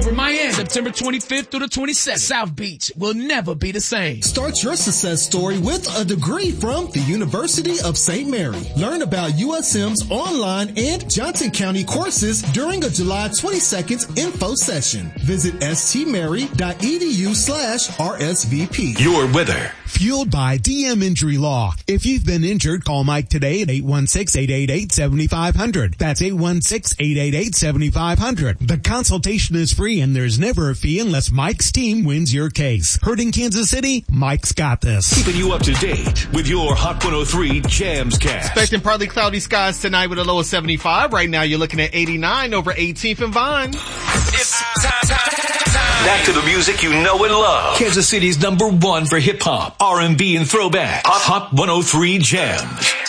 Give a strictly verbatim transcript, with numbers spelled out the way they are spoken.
over Miami, September twenty-fifth through the twenty-second. South Beach will never be the same. Start your success story with a degree from the University of Saint Mary. Learn about U S M's online and Johnson County courses during a July twenty-second info session. Visit stmary.edu slash RSVP. Your weather. Fueled by D M Injury Law. If you've been injured, call Mike today at eight one six, eight eight eight, seven five zero zero. That's eight one six, eight eight eight, seven five zero zero. The consultation is free and there's never a fee unless Mike's team wins your case. Heard in Kansas City? Mike's got this. Keeping you up to date with your Hot one oh three Jams Cast. Expecting partly cloudy skies tonight with a low of seventy-five. Right now you're looking at eighty-nine over eighteenth and Vine. It's time, time, time. Back to the music you know and love. Kansas City's number one for hip hop, R and B, and throwback. Hot, Hot one oh three Jams.